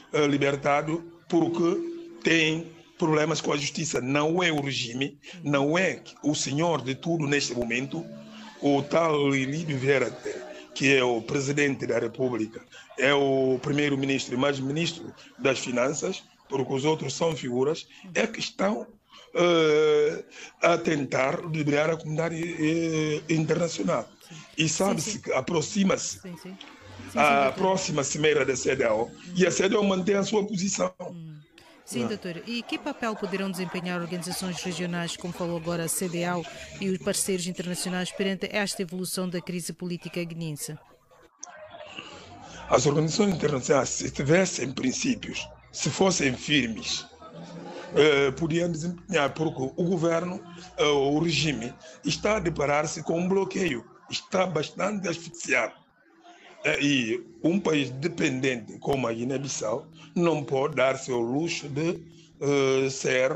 libertado porque tem problemas com a justiça. Não é o regime, não é o senhor de tudo neste momento, o tal Lídio Vieira, que é o presidente da República, é o primeiro-ministro e mais ministro das Finanças, porque os outros são figuras, é que estão a tentar liberar a comunidade internacional. E sabe-se que aproxima-se a próxima cimeira da CEDEAO e a CEDEAO mantém a sua posição. Sim, doutor. E que papel poderão desempenhar organizações regionais, como falou agora a CEDEAO e os parceiros internacionais, perante esta evolução da crise política guineense? As organizações internacionais, se tivessem princípios, se fossem firmes, podiam desempenhar, porque o governo, o regime, está a deparar-se com um bloqueio, está bastante asfixiado. E um país dependente como a Guiné-Bissau não pode dar-se ao luxo de ser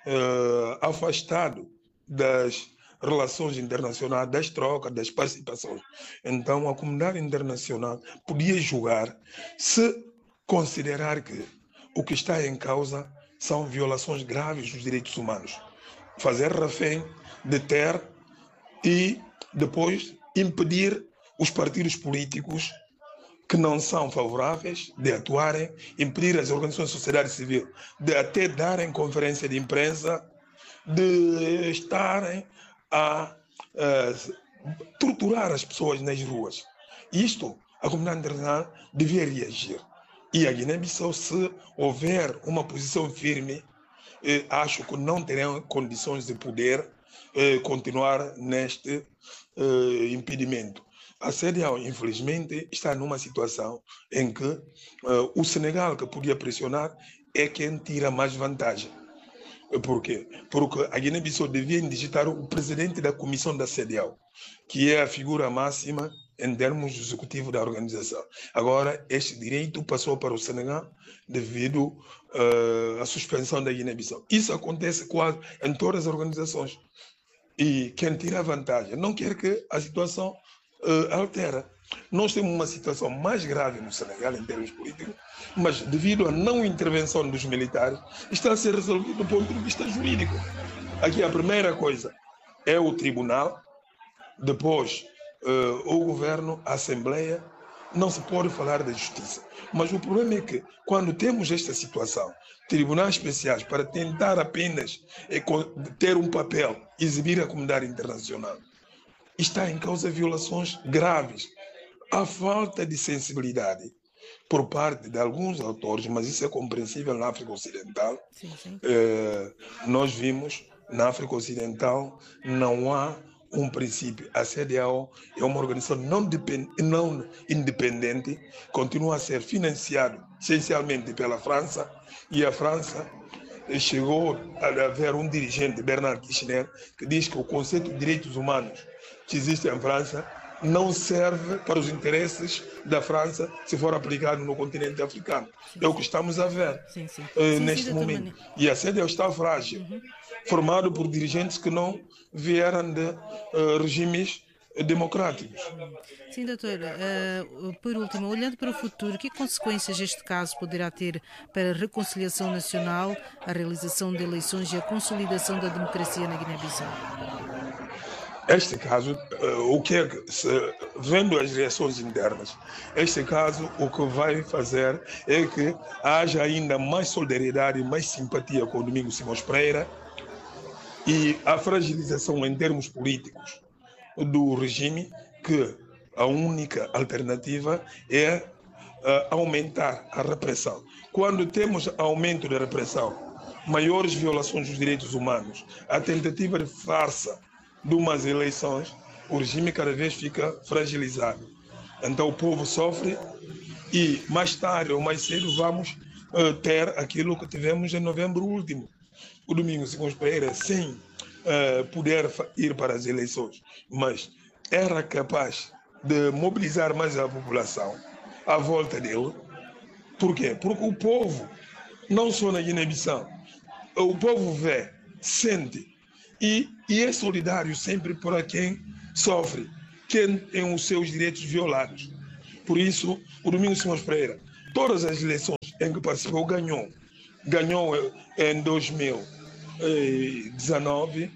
afastado das relações internacionais, das trocas, das participações. Então a comunidade internacional podia julgar se considerar que o que está em causa são violações graves dos direitos humanos. Fazer refém, deter e depois impedir os partidos políticos que não são favoráveis de atuarem, impedir as organizações da sociedade civil de até darem conferência de imprensa, de estarem a torturar as pessoas nas ruas. Isto, a comunidade internacional devia reagir. E a Guiné-Bissau, se houver uma posição firme, acho que não terão condições de poder continuar neste impedimento. A CEDEAO, infelizmente, está numa situação em que o Senegal, que podia pressionar, é quem tira mais vantagem. Por quê? Porque a Guiné-Bissau devia indigitar o presidente da comissão da CEDEAO, que é a figura máxima em termos do executivo da organização. Agora, este direito passou para o Senegal devido à suspensão da Guiné-Bissau. Isso acontece quase em todas as organizações. E quem tira vantagem não quer que a situação altera. Nós temos uma situação mais grave no Senegal em termos políticos, mas devido à não intervenção dos militares, está a ser resolvido do ponto de vista jurídico. Aqui a primeira coisa é o tribunal, depois o governo, a Assembleia, não se pode falar da justiça. Mas o problema é que, quando temos esta situação, tribunais especiais para tentar apenas ter um papel, exibir a comunidade internacional, está em causa violações graves. Há falta de sensibilidade por parte de alguns autores, mas isso é compreensível na África Ocidental. Sim. Nós vimos, na África Ocidental, não há um princípio. A CEDEAO é uma organização não independente, continua a ser financiado essencialmente pela França, e a França chegou a haver um dirigente, Bernard Kouchner, que diz que o conceito de direitos humanos que existe em França não serve para os interesses da França se for aplicado no continente africano. É o que estamos a ver neste momento. E a CEDEAO está frágil, formado por dirigentes que não vieram de regimes democráticos. Sim, doutor. Por último, olhando para o futuro, que consequências este caso poderá ter para a reconciliação nacional, a realização de eleições e a consolidação da democracia na Guiné-Bissau? Este caso, vendo as reações internas, este caso o que vai fazer é que haja ainda mais solidariedade e mais simpatia com o Domingos Simões Pereira, e a fragilização em termos políticos do regime, que a única alternativa é aumentar a repressão. Quando temos aumento da repressão, maiores violações dos direitos humanos, a tentativa de farsa de umas eleições, o regime cada vez fica fragilizado. Então o povo sofre e mais tarde ou mais cedo vamos ter aquilo que tivemos em novembro último. O Domingos Simões Pereira, sem poder ir para as eleições, mas era capaz de mobilizar mais a população à volta dele. Por quê? Porque o povo, não só na Guiné-Bissau, o povo vê, sente e é solidário sempre para quem sofre, quem tem os seus direitos violados. Por isso, o Domingos Simões Pereira, todas as eleições em que participou ganhou. Ganhou em 2019,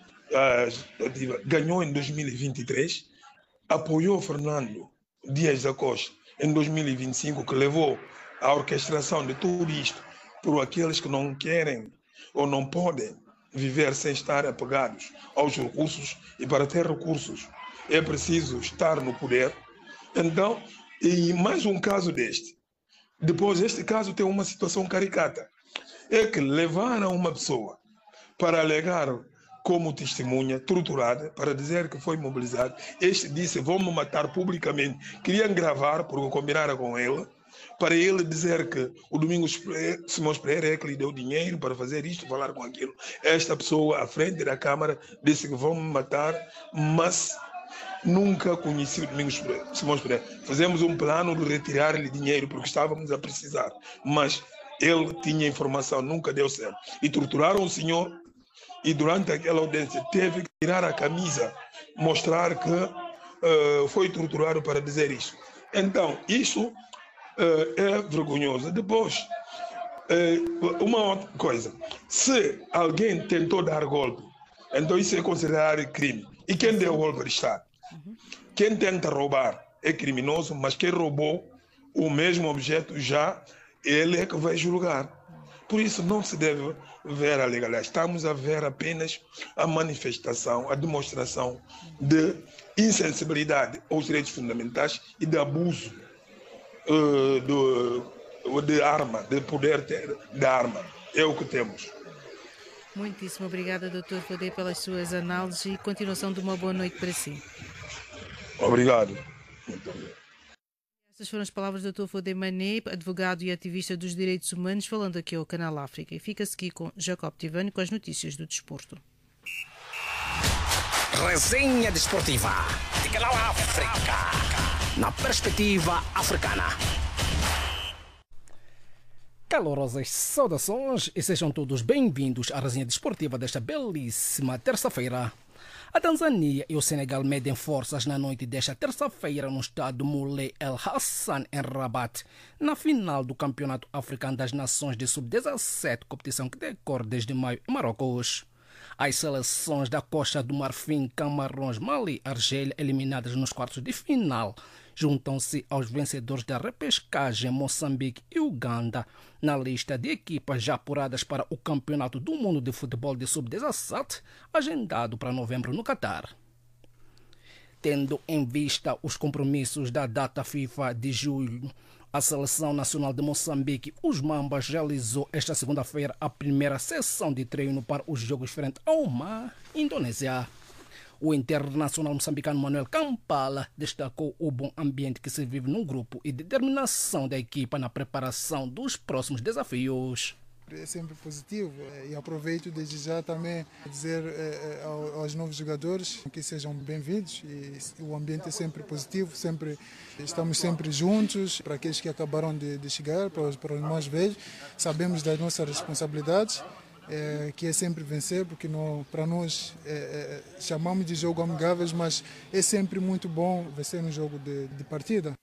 ganhou em 2023, apoiou Fernando Dias da Costa em 2025, que levou à orquestração de tudo isto por aqueles que não querem ou não podem viver sem estar apegados aos recursos, e para ter recursos é preciso estar no poder. Então, e mais um caso deste. Depois, este caso tem uma situação caricata. É que levaram uma pessoa para alegar como testemunha, torturada, para dizer que foi mobilizado. Este disse, vão-me matar publicamente. Queriam gravar, porque combinaram com ele, para ele dizer que o Domingos Simões Pereira é que lhe deu dinheiro para fazer isto, falar com aquilo. Esta pessoa, à frente da Câmara, disse que vão-me matar, mas nunca conheci o Domingos Simões Pereira. Fizemos um plano de retirar-lhe dinheiro, porque estávamos a precisar, mas ele tinha informação, nunca deu certo. E torturaram o senhor, e durante aquela audiência teve que tirar a camisa, mostrar que foi torturado para dizer isso. Então, isso é vergonhoso. Depois, uma outra coisa, se alguém tentou dar golpe, então isso é considerado crime. E quem deu golpe de Estado? Quem tenta roubar é criminoso, mas quem roubou o mesmo objeto já, ele é que vai julgar. Por isso não se deve ver a legalidade. Estamos a ver apenas a manifestação, a demonstração de insensibilidade aos direitos fundamentais e de abuso de arma, de poder da arma. É o que temos. Muitíssimo obrigada, Dr. Fodé, pelas suas análises e continuação de uma boa noite para si. Obrigado. Essas foram as palavras do Dr. Fodé Mané, advogado e ativista dos direitos humanos, falando aqui ao Canal África. E fica-se aqui com Jacob Tivani com as notícias do desporto. Resenha desportiva de Canal África, na perspectiva africana. Calorosas saudações e sejam todos bem-vindos à resenha desportiva desta belíssima terça-feira. A Tanzânia e o Senegal medem forças na noite desta terça-feira no estádio Moulay El Hassan, em Rabat, na final do Campeonato Africano das Nações de Sub-17, competição que decorre desde maio em Marrocos. As seleções da Costa do Marfim, Camarões, Mali e Argélia, eliminadas nos quartos de final, juntam-se aos vencedores da repescagem Moçambique e Uganda na lista de equipas já apuradas para o Campeonato do Mundo de Futebol de Sub-17, agendado para novembro no Catar. Tendo em vista os compromissos da data FIFA de julho, a Seleção Nacional de Moçambique, os Mambas, realizou esta segunda-feira a primeira sessão de treino para os jogos frente ao Mar, Indonésia. O internacional moçambicano Manuel Kampala destacou o bom ambiente que se vive no grupo e determinação da equipa na preparação dos próximos desafios. É sempre positivo e aproveito desde já também dizer aos novos jogadores que sejam bem-vindos e o ambiente é sempre positivo, estamos sempre juntos. Para aqueles que acabaram de chegar, para os mais velhos, sabemos das nossas responsabilidades, que é sempre vencer, porque para nós chamamos de jogo amigáveis, mas é sempre muito bom vencer um jogo de partida.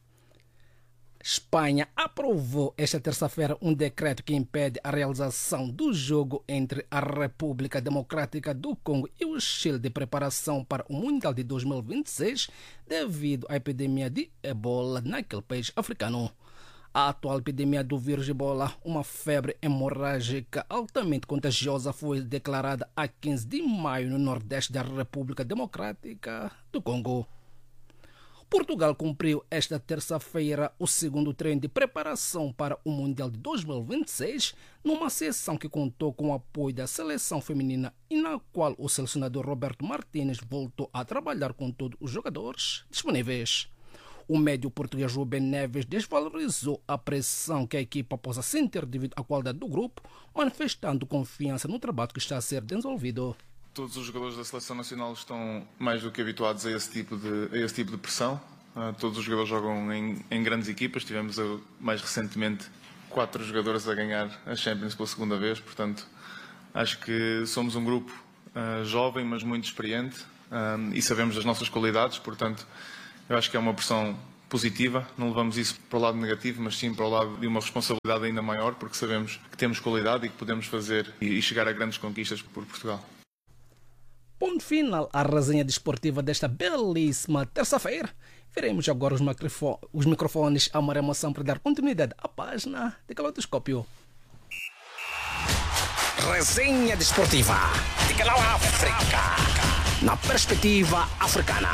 Espanha aprovou esta terça-feira um decreto que impede a realização do jogo entre a República Democrática do Congo e o Chile de preparação para o Mundial de 2026 devido à epidemia de ebola naquele país africano. A atual epidemia do vírus ebola, uma febre hemorrágica altamente contagiosa, foi declarada a 15 de maio no nordeste da República Democrática do Congo. Portugal cumpriu esta terça-feira o segundo treino de preparação para o Mundial de 2026, numa sessão que contou com o apoio da seleção feminina e na qual o selecionador Roberto Martínez voltou a trabalhar com todos os jogadores disponíveis. O médio português Rubem Neves desvalorizou a pressão que a equipa possa sentir devido à qualidade do grupo, manifestando confiança no trabalho que está a ser desenvolvido. Todos os jogadores da Seleção Nacional estão mais do que habituados a esse tipo de pressão. Todos os jogadores jogam em grandes equipas. Tivemos mais recentemente 4 jogadores a ganhar a Champions pela segunda vez. Portanto, acho que somos um grupo jovem, mas muito experiente, e sabemos das nossas qualidades. Portanto, eu acho que é uma pressão positiva, não levamos isso para o lado negativo, mas sim para o lado de uma responsabilidade ainda maior, porque sabemos que temos qualidade e que podemos fazer e chegar a grandes conquistas por Portugal. Ponto final à resenha desportiva desta belíssima terça-feira. Veremos agora os microfones a Maria Moção para dar continuidade à página de Caleidoscópio. Resenha desportiva de Canal África, na perspectiva africana.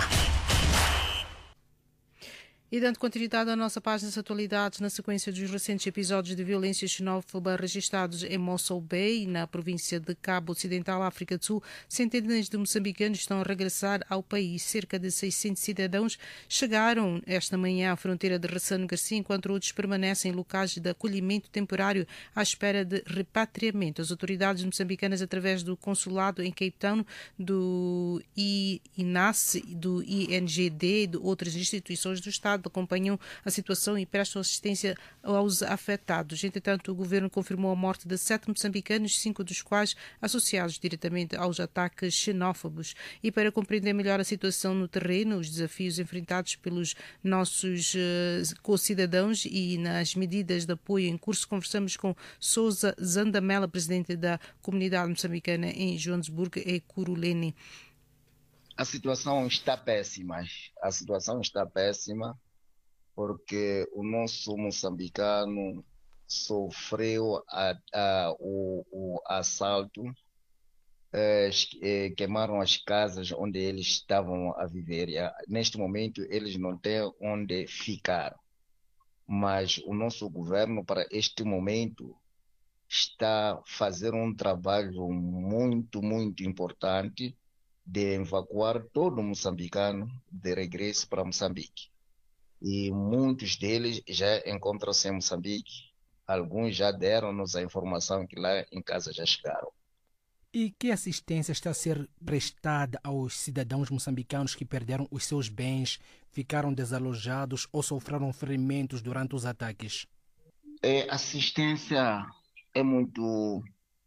E dando continuidade à nossa página de atualidades, na sequência dos recentes episódios de violência xenófoba registrados em Mossel Bay, na província de Cabo Ocidental, África do Sul, centenas de moçambicanos estão a regressar ao país. Cerca de 600 cidadãos chegaram esta manhã à fronteira de Ressano Garcia, enquanto outros permanecem em locais de acolhimento temporário à espera de repatriamento. As autoridades moçambicanas, através do consulado em Cape Town, do INAS, do INGD e de outras instituições do Estado, acompanham a situação e prestam assistência aos afetados. Entretanto, o governo confirmou a morte de 7 moçambicanos, 5 dos quais associados diretamente aos ataques xenófobos. E para compreender melhor a situação no terreno, os desafios enfrentados pelos nossos co-cidadãos e nas medidas de apoio em curso, conversamos com Sousa Zandamela, presidente da comunidade moçambicana em Joanesburgo e Curulene. A situação está péssima. Porque o nosso moçambicano sofreu o assalto, queimaram as casas onde eles estavam a viver. Neste momento, eles não têm onde ficar. Mas o nosso governo, para este momento, está a fazer um trabalho muito, muito importante de evacuar todo moçambicano de regresso para Moçambique. E muitos deles já encontram-se em Moçambique. Alguns já deram-nos a informação que lá em casa já chegaram. E que assistência está a ser prestada aos cidadãos moçambicanos que perderam os seus bens, ficaram desalojados ou sofreram ferimentos durante os ataques? A assistência é muito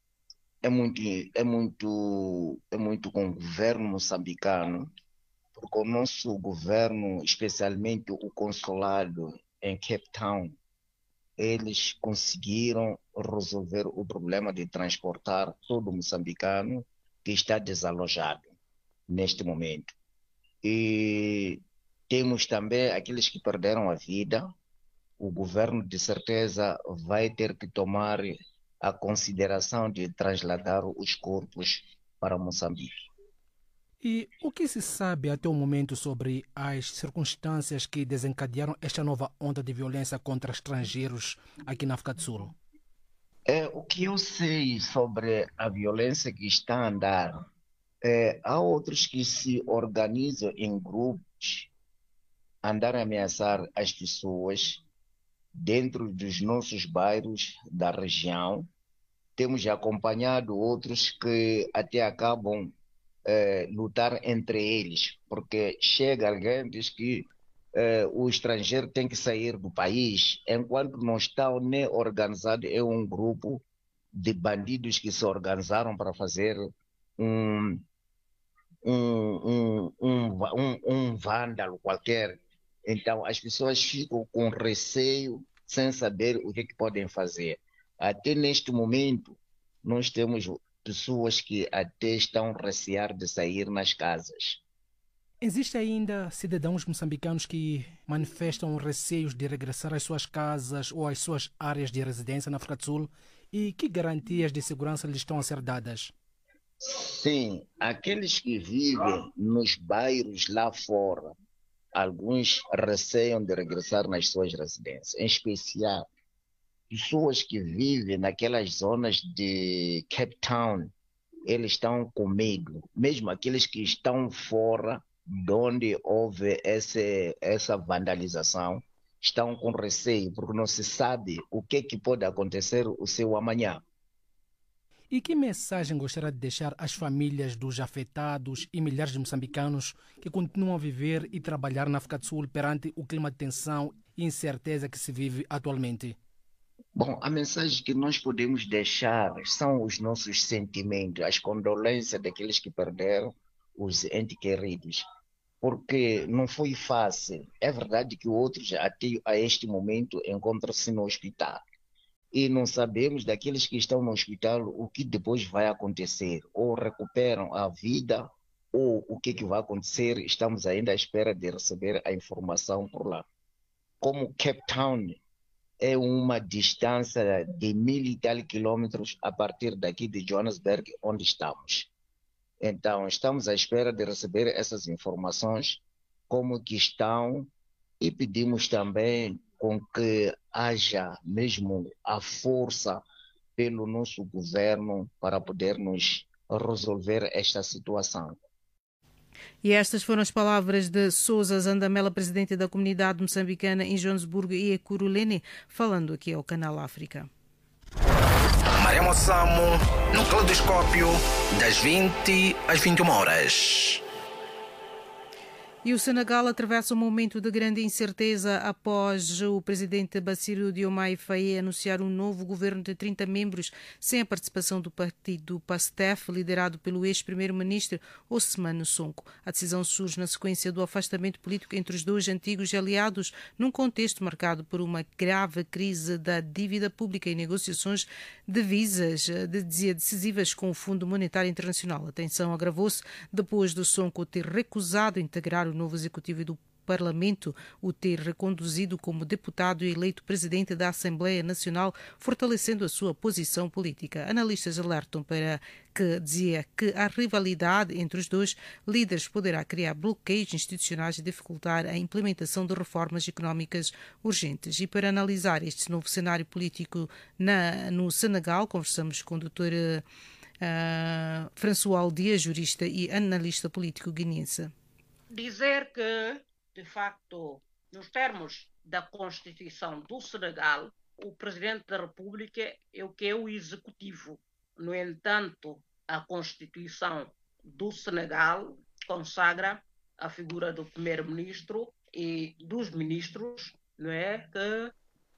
com o governo moçambicano, porque o nosso governo, especialmente o consulado em Cape Town, eles conseguiram resolver o problema de transportar todo moçambicano que está desalojado neste momento. E temos também aqueles que perderam a vida. O governo, de certeza, vai ter que tomar a consideração de trasladar os corpos para Moçambique. E o que se sabe até o momento sobre as circunstâncias que desencadearam esta nova onda de violência contra estrangeiros aqui na África do Sul? O que eu sei sobre a violência que está a andar, há outros que se organizam em grupos, andar a ameaçar as pessoas dentro dos nossos bairros da região. Temos acompanhado outros que até acabam lutar entre eles, porque chega alguém e diz que o estrangeiro tem que sair do país, enquanto não está nem organizado. É um grupo de bandidos que se organizaram para fazer um vândalo qualquer. Então as pessoas ficam com receio, sem saber o que podem fazer. Até neste momento, nós temos pessoas que até estão a recear de sair nas casas. Existem ainda cidadãos moçambicanos que manifestam receios de regressar às suas casas ou às suas áreas de residência na África do Sul? E que garantias de segurança lhes estão a ser dadas? Sim, aqueles que vivem nos bairros lá fora, alguns receiam de regressar nas suas residências, em especial pessoas que vivem naquelas zonas de Cape Town. Eles estão com medo, mesmo aqueles que estão fora de onde houve essa vandalização, estão com receio, porque não se sabe o que pode acontecer o seu amanhã. E que mensagem gostaria de deixar às famílias dos afetados e milhares de moçambicanos que continuam a viver e trabalhar na África do Sul perante o clima de tensão e incerteza que se vive atualmente? Bom, a mensagem que nós podemos deixar são os nossos sentimentos, as condolências daqueles que perderam os entes queridos. porque não foi fácil. É verdade que outros até a este momento encontram-se no hospital e não sabemos daqueles que estão no hospital o que depois vai acontecer, ou recuperam a vida, ou o que vai acontecer. Estamos ainda à espera de receber a informação por lá. Como Cape Town é uma distância de 1000 e tal quilômetros a partir daqui de Johannesburg, onde estamos. Então, estamos à espera de receber essas informações, como que estão, e pedimos também com que haja mesmo a força pelo nosso governo para podermos resolver esta situação. E estas foram as palavras de Sousa Zandamela, presidente da comunidade moçambicana em Joanesburgo e Ekurhuleni, falando aqui ao Canal África. Maremo Samo, no Caleidoscópio, das 20 às 21 horas. E o Senegal atravessa um momento de grande incerteza após o presidente Bassirou Diomaye Faye anunciar um novo governo de 30 membros sem a participação do partido PASTEF, liderado pelo ex-primeiro-ministro Ousmane Sonko. A decisão surge na sequência do afastamento político entre os dois antigos aliados, num contexto marcado por uma grave crise da dívida pública e negociações de divisas decisivas com o Fundo Monetário Internacional. A tensão agravou-se depois do Sonko ter recusado integrar o novo executivo do Parlamento, o ter reconduzido como deputado e eleito presidente da Assembleia Nacional, fortalecendo a sua posição política. Analistas alertam para que a rivalidade entre os dois líderes poderá criar bloqueios institucionais e dificultar a implementação de reformas económicas urgentes. E para analisar este novo cenário político no Senegal, conversamos com o Dr. François Aldia, jurista e analista político guineense. Dizer que, de facto, nos termos da Constituição do Senegal, o Presidente da República é o que é o Executivo. No entanto, a Constituição do Senegal consagra a figura do Primeiro-Ministro e dos ministros, não é, que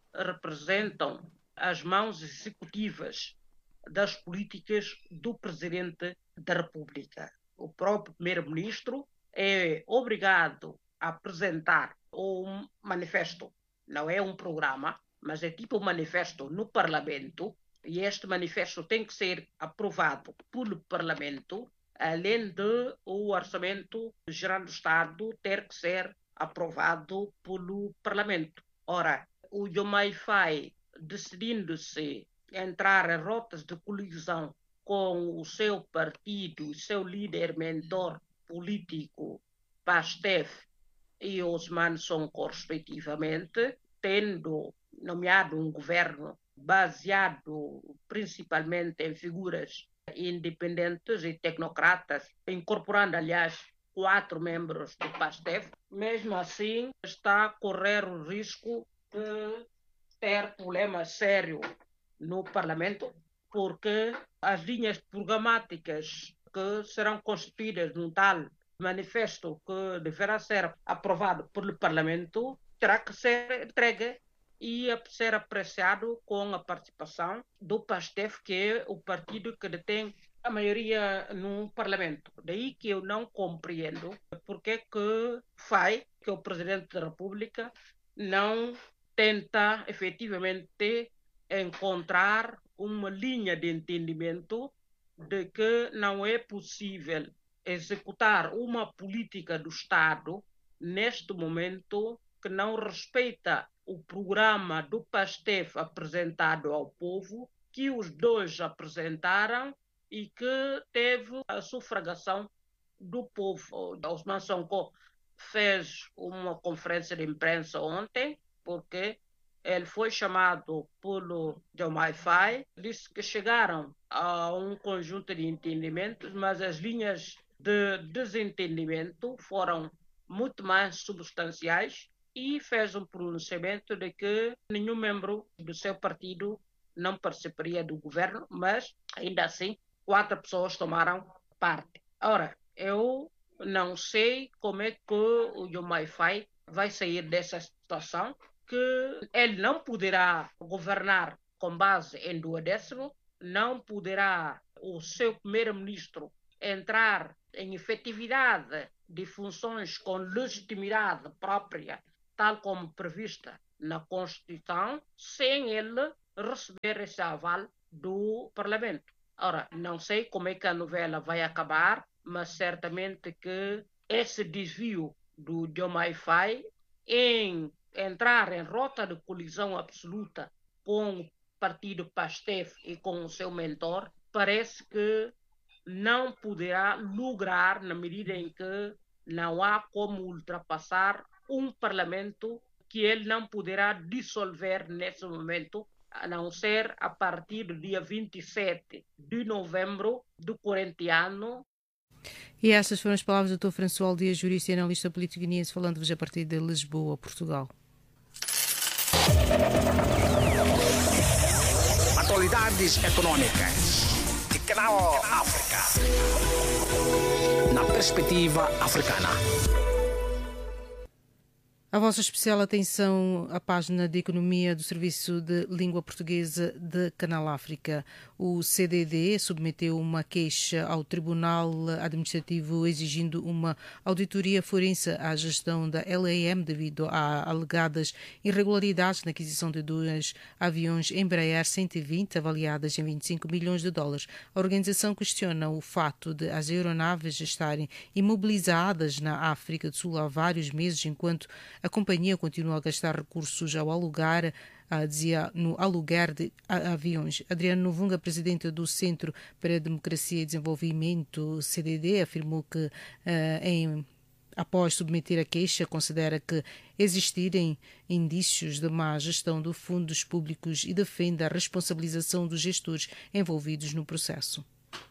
representam as mãos executivas das políticas do Presidente da República. O próprio Primeiro-Ministro é obrigado a apresentar um manifesto, não é um programa, mas é tipo um manifesto no Parlamento, e este manifesto tem que ser aprovado pelo Parlamento, além de o Orçamento Geral do Estado ter que ser aprovado pelo Parlamento. Ora, o Diomaye Faye, decidindo-se entrar em rotas de colisão com o seu partido, o seu líder mentor político PASTEF e Ousmane Sonko, respectivamente, tendo nomeado um governo baseado principalmente em figuras independentes e tecnocratas, incorporando, aliás, 4 membros do PASTEF, mesmo assim está a correr o risco de ter problema sério no Parlamento, porque as linhas programáticas que serão constituídas num tal manifesto que deverá ser aprovado pelo Parlamento terá que ser entregue e ser apreciado com a participação do PASTEF, que é o partido que detém a maioria no Parlamento. Daí que eu não compreendo porque que Faye, que é o Presidente da República, não tenta efetivamente encontrar uma linha de entendimento de que não é possível executar uma política do Estado neste momento que não respeita o programa do PASTEF apresentado ao povo, que os dois apresentaram e que teve a sufragação do povo. Ousmane Sonko fez uma conferência de imprensa ontem, porque ele foi chamado pelo Diomaye Faye, disse que chegaram a um conjunto de entendimentos, mas as linhas de desentendimento foram muito mais substanciais, e fez um pronunciamento de que nenhum membro do seu partido não participaria do governo, mas ainda assim 4 pessoas tomaram parte. Ora, eu não sei como é que o Diomaye Faye vai sair dessa situação, que ele não poderá governar com base em duodécimo, não poderá o seu primeiro-ministro entrar em efetividade de funções com legitimidade própria, tal como prevista na Constituição, sem ele receber esse aval do Parlamento. Ora, não sei como é que a novela vai acabar, mas certamente que esse desvio do Diomaye Faye em entrar em rota de colisão absoluta com o partido PASTEF e com o seu mentor, parece que não poderá lograr na medida em que não há como ultrapassar um parlamento que ele não poderá dissolver nesse momento, a não ser a partir do dia 27 de novembro do corrente ano. E estas foram as palavras do Dr. François Dias, jurista e analista político guineense, falando-vos a partir de Lisboa, Portugal. Atualidades econômicas de Canal África. Na perspectiva africana. A vossa especial atenção à página de economia do Serviço de Língua Portuguesa de Canal África. O CDD submeteu uma queixa ao Tribunal Administrativo exigindo uma auditoria forense à gestão da LAM devido a alegadas irregularidades na aquisição de 2 aviões Embraer 120 avaliadas em 25 milhões de dólares. A organização questiona o fato de as aeronaves estarem imobilizadas na África do Sul há vários meses, enquanto a companhia continua a gastar recursos ao alugar, no aluguer de aviões. Adriano Novunga, presidente do Centro para a Democracia e Desenvolvimento, CDD, afirmou que, após submeter a queixa, considera que existirem indícios de má gestão de fundos públicos e defende a responsabilização dos gestores envolvidos no processo.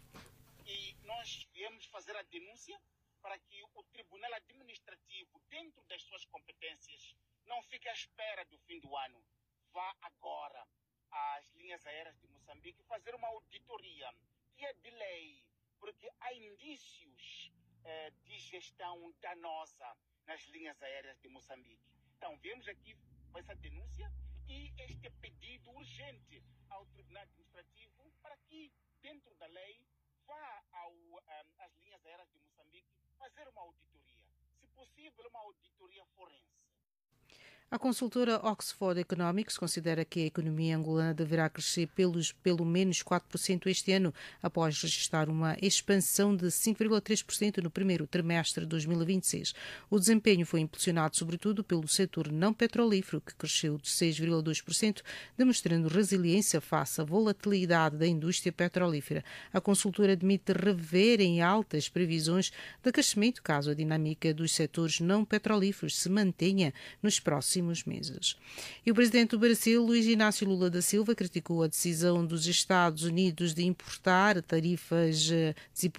E nós viemos fazer a denúncia para que o Tribunal Administrativo, dentro das suas competências, não fique à espera do fim do ano. Vá agora às linhas aéreas de Moçambique fazer uma auditoria que é de lei, porque há indícios de gestão danosa nas linhas aéreas de Moçambique. Então, viemos aqui com essa denúncia e este pedido urgente ao Tribunal Administrativo para que, dentro da lei, vá às linhas aéreas de Moçambique fazer uma auditoria, se possível uma auditoria forense. A consultora Oxford Economics considera que a economia angolana deverá crescer pelo menos 4% este ano, após registrar uma expansão de 5,3% no primeiro trimestre de 2026. O desempenho foi impulsionado sobretudo pelo setor não petrolífero, que cresceu de 6,2%, demonstrando resiliência face à volatilidade da indústria petrolífera. A consultora admite rever em altas previsões de crescimento caso a dinâmica dos setores não petrolíferos se mantenha nos próximos meses. E o presidente do Brasil, Luiz Inácio Lula da Silva, criticou a decisão dos Estados Unidos de impor tarifas de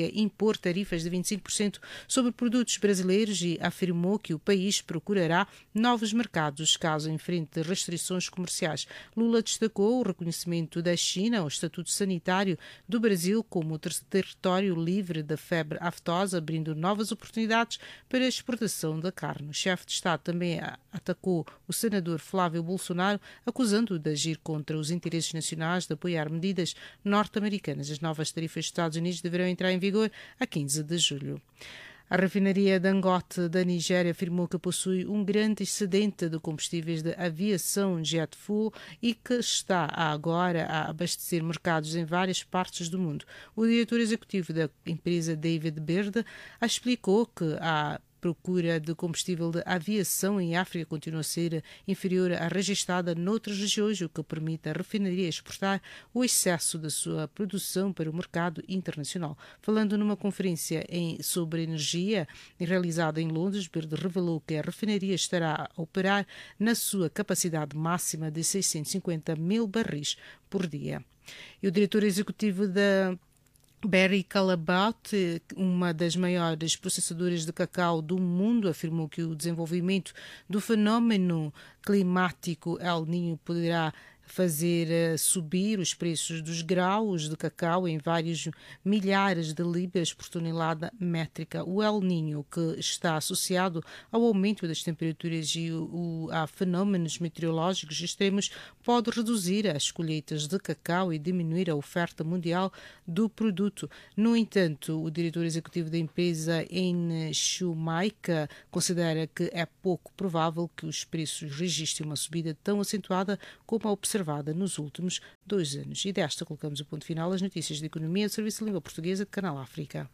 25% sobre produtos brasileiros e afirmou que o país procurará novos mercados caso enfrente restrições comerciais. Lula destacou o reconhecimento da China ao Estatuto Sanitário do Brasil como território livre da febre aftosa, abrindo novas oportunidades para a exportação da carne. O chefe de Estado também atacou o senador Flávio Bolsonaro, acusando-o de agir contra os interesses nacionais de apoiar medidas norte-americanas. As novas tarifas dos Estados Unidos deverão entrar em vigor a 15 de julho. A refinaria Dangote da Nigéria afirmou que possui um grande excedente de combustíveis de aviação jet fuel e que está agora a abastecer mercados em várias partes do mundo. O diretor executivo da empresa, David Berde, explicou que a procura de combustível de aviação em África continua a ser inferior à registrada noutras regiões, o que permite à refinaria exportar o excesso da sua produção para o mercado internacional. Falando numa conferência sobre energia realizada em Londres, Berde revelou que a refinaria estará a operar na sua capacidade máxima de 650 mil barris por dia. E o diretor executivo da Barry Callebaut, uma das maiores processadoras de cacau do mundo, afirmou que o desenvolvimento do fenómeno climático El Niño poderá fazer subir os preços dos graus de cacau em vários milhares de libras por tonelada métrica. O El Niño, que está associado ao aumento das temperaturas e a fenómenos meteorológicos extremos, pode reduzir as colheitas de cacau e diminuir a oferta mundial do produto. No entanto, o diretor executivo da empresa em Jamaica considera que é pouco provável que os preços registrem uma subida tão acentuada como a observada nos últimos 2 anos. E desta colocamos o ponto final às notícias de economia do Serviço de Língua Portuguesa de Canal África.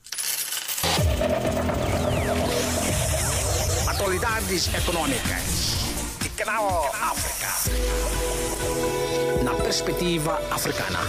Atualidades econômicas de Canal África. Na perspectiva africana.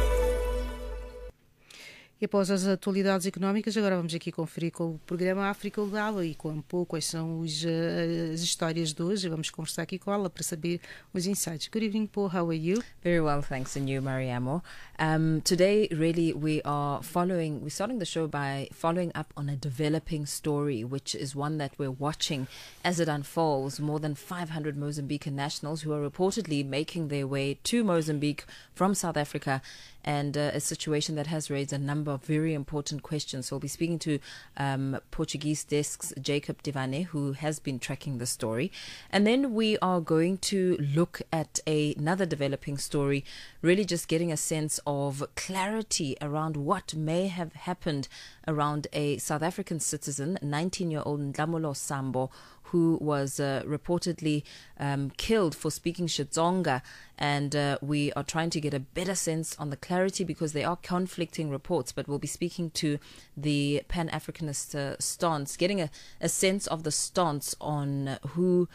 E após as atualidades económicas, agora vamos aqui conferir com o programa África Legal e com um pouco quais são as histórias de hoje. Vamos conversar aqui com ela para saber os insights. Good evening, Paul. How are you? Very well, thanks. And you, Mariamo? Today, really, we're starting the show by following up on a developing story, which is one that we're watching as it unfolds. More than 500 Mozambican nationals who are reportedly making their way to Mozambique from South Africa, and a situation that has raised a number of very important questions. So we'll be speaking to Portuguese desk's Jacob Divane, who has been tracking the story. And then we are going to look at another developing story, really just getting a sense of clarity around what may have happened around a South African citizen, 19-year-old Ndlamulo Sambo, who was reportedly killed for speaking Xitsonga. And we are trying to get a better sense on the clarity because there are conflicting reports, but we'll be speaking to the Pan-Africanist stance, getting a sense of the stance on who,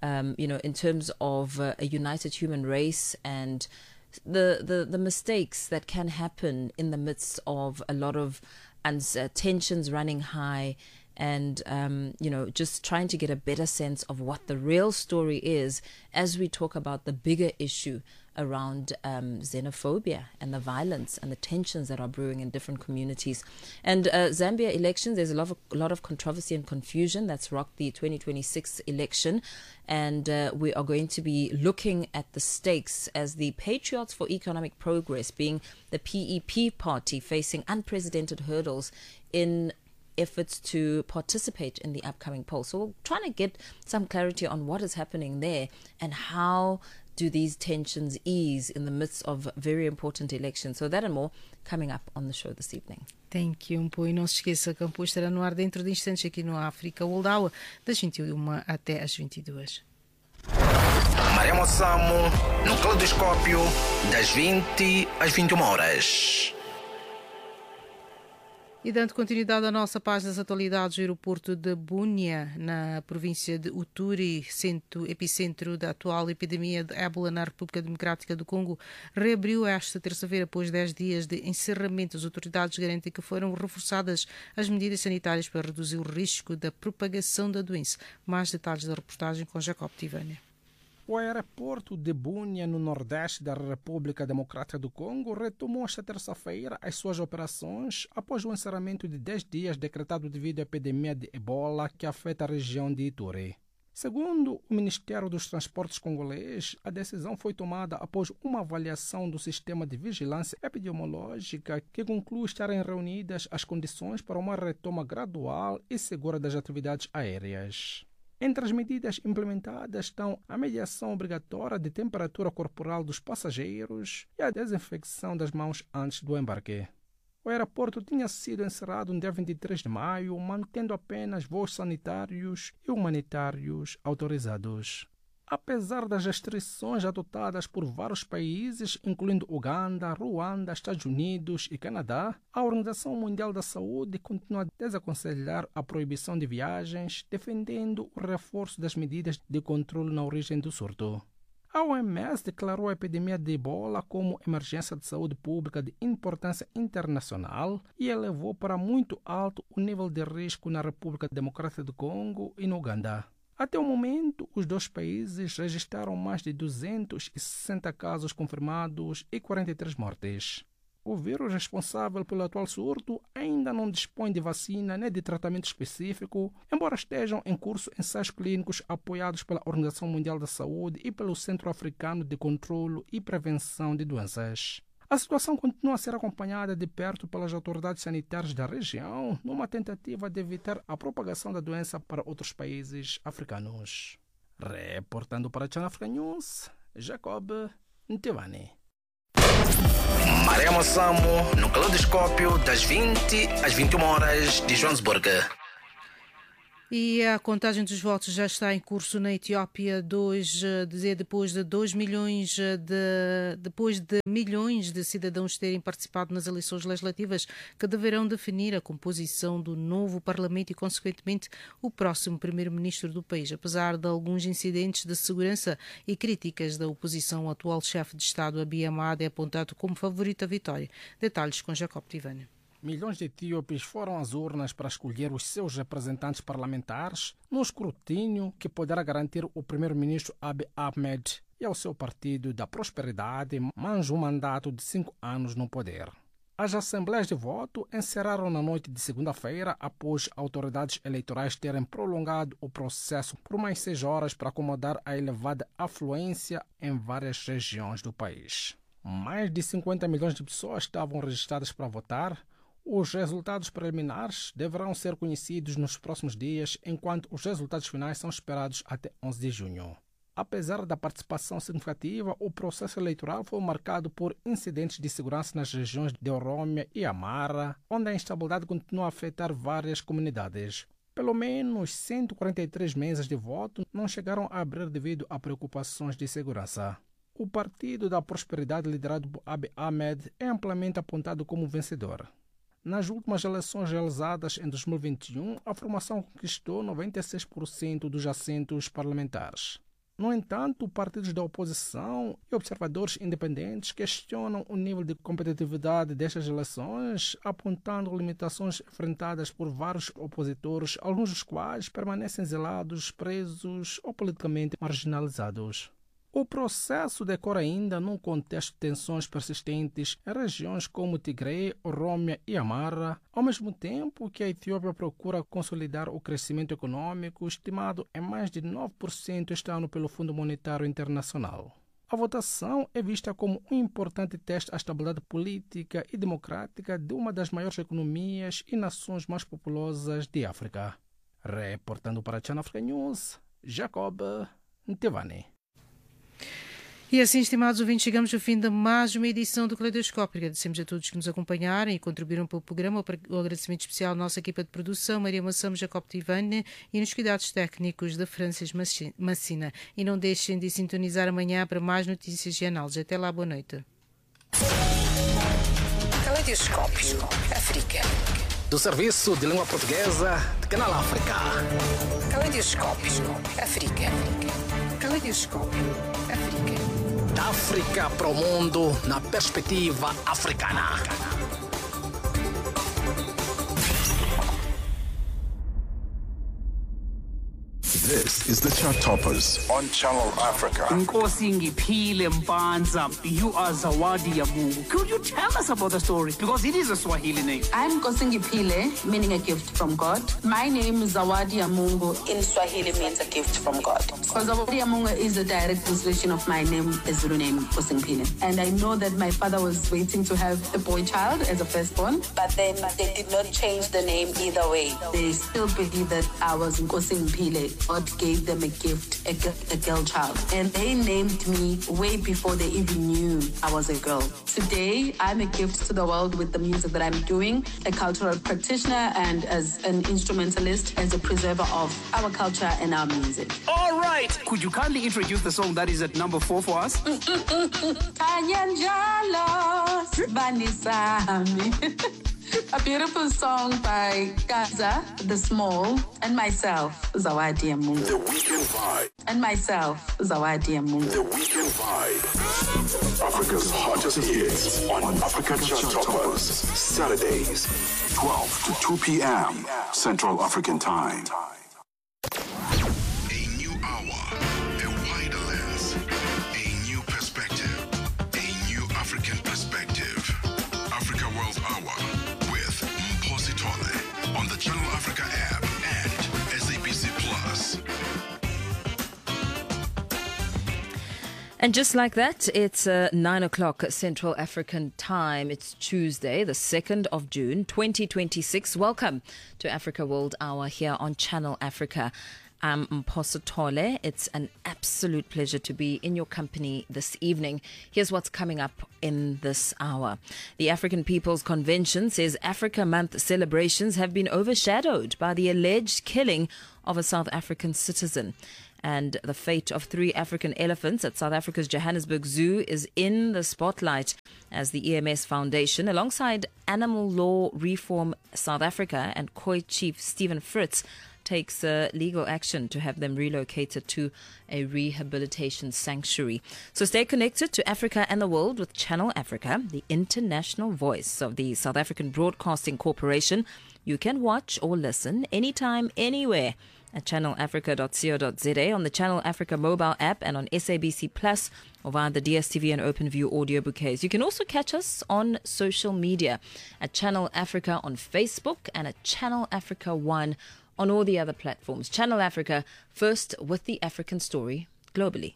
in terms of a united human race and the mistakes that can happen in the midst of a lot of tensions running high, and just trying to get a better sense of what the real story is as we talk about the bigger issue around xenophobia and the violence and the tensions that are brewing in different communities. And Zambia elections, there's a lot of controversy and confusion that's rocked the 2026 election, and we are going to be looking at the stakes as the Patriots for Economic Progress, being the PEP party, facing unprecedented hurdles in efforts to participate in the upcoming poll. So we're trying to get some clarity on what is happening there and how do these tensions ease in the midst of very important elections. So that and more coming up on the show this evening. Thank you, Mpo. E não se esqueça, Campo estará no ar dentro de instantes aqui no África World Hour, das 21 até às 22. Mariamo Samo, no Caleidoscópio, das 20 às 21 horas. E dando continuidade à nossa página das atualidades, o aeroporto de Bunia, na província de Uturi, epicentro da atual epidemia de ébola na República Democrática do Congo, reabriu esta terça-feira após 10 dias de encerramento. As autoridades garantem que foram reforçadas as medidas sanitárias para reduzir o risco da propagação da doença. Mais detalhes da reportagem com Jacob Tivane. O aeroporto de Bunia, no nordeste da República Democrática do Congo, retomou esta terça-feira as suas operações após o encerramento de 10 dias decretado devido à epidemia de ebola que afeta a região de Ituri. Segundo o Ministério dos Transportes congolês, a decisão foi tomada após uma avaliação do sistema de vigilância epidemiológica que conclui estarem reunidas as condições para uma retoma gradual e segura das atividades aéreas. Entre as medidas implementadas estão a mediação obrigatória de temperatura corporal dos passageiros e a desinfecção das mãos antes do embarque. O aeroporto tinha sido encerrado no dia 23 de maio, mantendo apenas voos sanitários e humanitários autorizados. Apesar das restrições adotadas por vários países, incluindo Uganda, Ruanda, Estados Unidos e Canadá, a Organização Mundial da Saúde continua a desaconselhar a proibição de viagens, defendendo o reforço das medidas de controle na origem do surto. A OMS declarou a epidemia de ebola como emergência de saúde pública de importância internacional e elevou para muito alto o nível de risco na República Democrática do Congo e no Uganda. Até o momento, os dois países registraram mais de 260 casos confirmados e 43 mortes. O vírus responsável pelo atual surto ainda não dispõe de vacina nem de tratamento específico, embora estejam em curso ensaios clínicos apoiados pela Organização Mundial da Saúde e pelo Centro Africano de Controlo e Prevenção de Doenças. A situação continua a ser acompanhada de perto pelas autoridades sanitárias da região, numa tentativa de evitar a propagação da doença para outros países africanos. Reportando para a Channel Africa News, Jacob Ntevani. Mariama Samo, no Caleidoscópio, das 20 às 21 horas de Joanesburgo. E a contagem dos votos já está em curso na Etiópia, depois de milhões de cidadãos terem participado nas eleições legislativas que deverão definir a composição do novo parlamento e, consequentemente, o próximo primeiro-ministro do país. Apesar de alguns incidentes de segurança e críticas da oposição, o atual chefe de Estado, Abiy Ahmed, é apontado como favorito à vitória. Detalhes com Jacob Tivani. Milhões de etíopes foram às urnas para escolher os seus representantes parlamentares no escrutínio que poderá garantir o primeiro-ministro Abiy Ahmed e ao seu partido da prosperidade mais um mandato de 5 anos no poder. As assembleias de voto encerraram na noite de segunda-feira após autoridades eleitorais terem prolongado o processo por mais 6 horas para acomodar a elevada afluência em várias regiões do país. Mais de 50 milhões de pessoas estavam registradas para votar. Os resultados preliminares deverão ser conhecidos nos próximos dias, enquanto os resultados finais são esperados até 11 de junho. Apesar da participação significativa, o processo eleitoral foi marcado por incidentes de segurança nas regiões de Oromia e Amara, onde a instabilidade continua a afetar várias comunidades. Pelo menos 143 mesas de voto não chegaram a abrir devido a preocupações de segurança. O Partido da Prosperidade, liderado por Abiy Ahmed, é amplamente apontado como vencedor. Nas últimas eleições realizadas em 2021, a formação conquistou 96% dos assentos parlamentares. No entanto, partidos da oposição e observadores independentes questionam o nível de competitividade destas eleições, apontando limitações enfrentadas por vários opositores, alguns dos quais permanecem exilados, presos ou politicamente marginalizados. O processo decorre ainda num contexto de tensões persistentes em regiões como Tigre, Oromia e Amara, ao mesmo tempo que a Etiópia procura consolidar o crescimento econômico, estimado em mais de 9% este ano pelo Fundo Monetário Internacional. A votação é vista como um importante teste à estabilidade política e democrática de uma das maiores economias e nações mais populosas de África. Reportando para a Channel Africa News, Jacob Ntevani. E assim, estimados ouvintes, chegamos ao fim de mais uma edição do Caleidoscópio. Agradecemos a todos que nos acompanharam e contribuíram para o programa. O agradecimento especial à nossa equipa de produção, Mariama Samo, Jacob Tivani, e nos cuidados técnicos da Francis Massina. E não deixem de sintonizar amanhã para mais notícias e análises. Até lá, boa noite. Caleidoscópio África. Do Serviço de Língua Portuguesa de Canal África. Caleidoscópio África. Caleidoscópio África. Da África para o mundo na perspectiva africana. This is the Chart Toppers on Channel Africa. Nkosi Ngiphile Mpanza, you are Zawadi Yamungu. Could you tell us about the story? Because it is a Swahili name. I'm Nkosi Ngiphile, meaning a gift from God. My name is Zawadi Yamungu. In Swahili means a gift from God. Because Zawadi Yamungu is a direct translation of my name, the Zulu name, Nkosi Ngiphile. And I know that my father was waiting to have a boy child as a firstborn, but then they did not change the name either way. They still believe that I was Nkosi Ngiphile. God gave them a gift, a girl child. And they named me way before they even knew I was a girl. Today, I'm a gift to the world with the music that I'm doing, a cultural practitioner and as an instrumentalist, as a preserver of our culture and our music. All right. Could you kindly introduce the song that is at number 4 for us? A beautiful song by Gaza, The Small, and myself, Zawadi Yamungu. The Weekend Vibe. And myself, Zawadi Yamungu. The Weekend Vibe. Africa's hottest hits on Africa Chart Toppers. Saturdays, 12 to 2 p.m. Central African Time. A new hour, a wider lens, a new perspective, a new African perspective. And just like that, it's 9 o'clock Central African time. It's Tuesday, the 2nd of June, 2026. Welcome to Africa World Hour here on Channel Africa. I'm Mphosa Tole. It's an absolute pleasure to be in your company this evening. Here's what's coming up in this hour. The African People's Convention says Africa Month celebrations have been overshadowed by the alleged killing of a South African citizen. And the fate of 3 African elephants at South Africa's Johannesburg Zoo is in the spotlight as the EMS Foundation, alongside Animal Law Reform South Africa and COI Chief Stephen Fritz, takes legal action to have them relocated to a rehabilitation sanctuary. So stay connected to Africa and the world with Channel Africa, the international voice of the South African Broadcasting Corporation. You can watch or listen anytime, anywhere at channelafrica.co.za, on the Channel Africa mobile app, and on SABC Plus, or via the DSTV and OpenView audio bouquets. You can also catch us on social media at Channel Africa on Facebook and at Channel Africa 1 on all the other platforms. Channel Africa, first with the African story globally.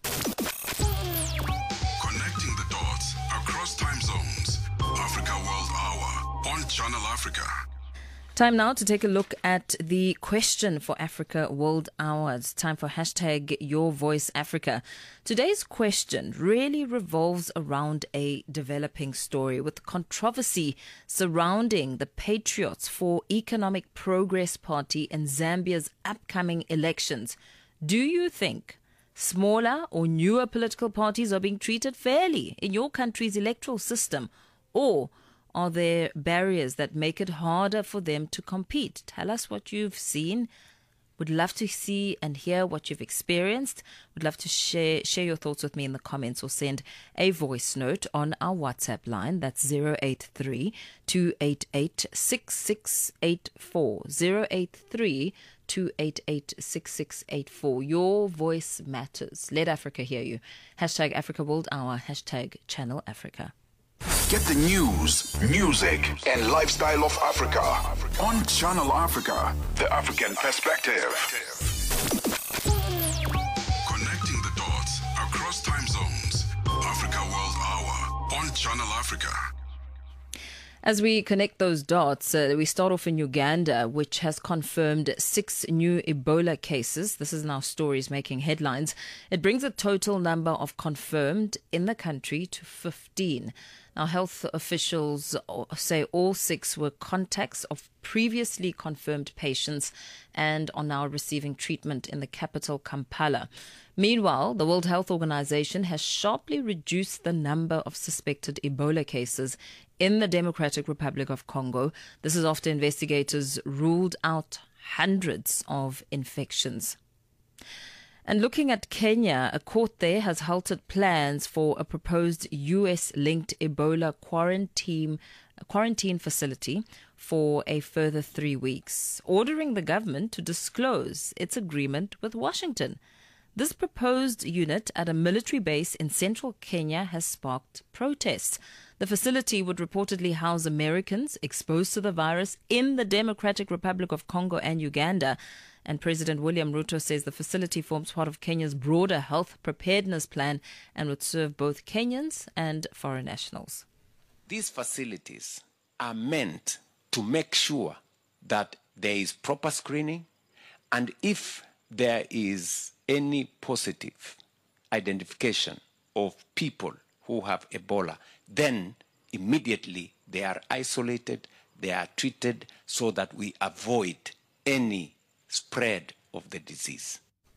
Connecting the dots across time zones. Africa World Hour on Channel Africa. Time now to take a look at the question for Africa World Hour. It's time for hashtag Your Voice Africa. Today's question really revolves around a developing story, with controversy surrounding the Patriots for Economic Progress Party in Zambia's upcoming elections. Do you think smaller or newer political parties are being treated fairly in your country's electoral system, or are there barriers that make it harder for them to compete? Tell us what you've seen. Would love to see and hear what you've experienced. Would love to share your thoughts with me in the comments, or send a voice note on our WhatsApp line. That's 083-288-6684. 083-288-6684. Your voice matters. Let Africa hear you. Hashtag Africa World Hour. Hashtag Channel Africa. Get the news, music, and lifestyle of Africa on Channel Africa, the African perspective. Connecting the dots across time zones. Africa World Hour on Channel Africa. As we connect those dots, we start off in Uganda, which has confirmed 6 new Ebola cases. This is now stories making headlines. It brings the total number of confirmed in the country to 15. Now, health officials say all 6 were contacts of previously confirmed patients and are now receiving treatment in the capital, Kampala. Meanwhile, the World Health Organization has sharply reduced the number of suspected Ebola cases in the Democratic Republic of Congo. This is after investigators ruled out hundreds of infections. And looking at Kenya, a court there has halted plans for a proposed US-linked Ebola quarantine facility for a further 3 weeks, ordering the government to disclose its agreement with Washington. This proposed unit at a military base in central Kenya has sparked protests. The facility would reportedly house Americans exposed to the virus in the Democratic Republic of Congo and Uganda. And President William Ruto says the facility forms part of Kenya's broader health preparedness plan and would serve both Kenyans and foreign nationals. These facilities are meant to make sure that there is proper screening, and if there is any positive identification of people who have Ebola, then immediately they are isolated, they are treated so that we avoid any spread of the disease.